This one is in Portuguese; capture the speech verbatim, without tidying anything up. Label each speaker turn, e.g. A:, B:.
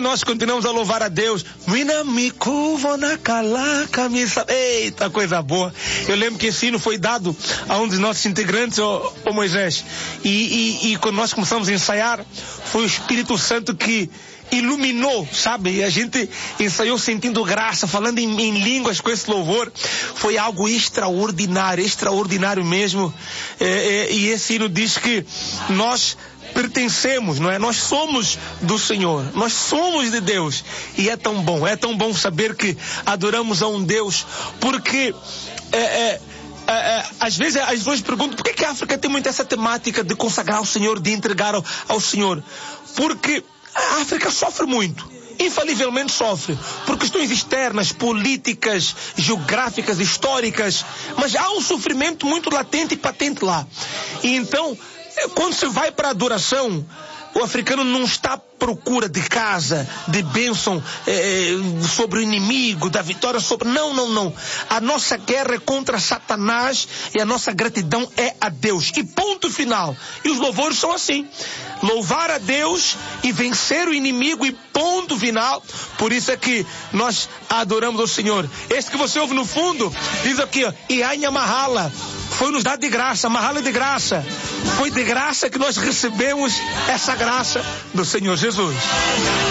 A: nós continuamos a louvar a Deus. Eita, coisa boa. Eu lembro que esse hino foi dado a um dos nossos integrantes, o, o Moisés. E, e, e quando nós começamos a ensaiar, foi o Espírito Santo que iluminou, sabe? E a gente ensaiou sentindo graça, falando em, em línguas com esse louvor. Foi algo extraordinário, extraordinário mesmo. É, é, e esse hino diz que nós pertencemos, não é? Nós somos do Senhor, nós somos de Deus. E é tão bom, é tão bom saber que adoramos a um Deus, porque é, é, é, é, às vezes as pessoas perguntam por que, que a África tem muito essa temática de consagrar ao Senhor, de entregar ao, ao Senhor. Porque a África sofre muito, infalivelmente sofre, por questões externas, políticas, geográficas, históricas, mas há um sofrimento muito latente e patente lá. E então, quando se vai para a adoração, o africano não está à procura de casa, de bênção eh, sobre o inimigo, da vitória sobre... Não, não, não. A nossa guerra é contra Satanás e a nossa gratidão é a Deus. E ponto final. E os louvores são assim. Louvar a Deus e vencer o inimigo e ponto final. Por isso é que nós adoramos o Senhor. Esse que você ouve no fundo, diz aqui, ó, Ianha Mahala. Foi nos dado de graça, Mahala de graça. Foi de graça que nós recebemos essa graça do Senhor Jesus.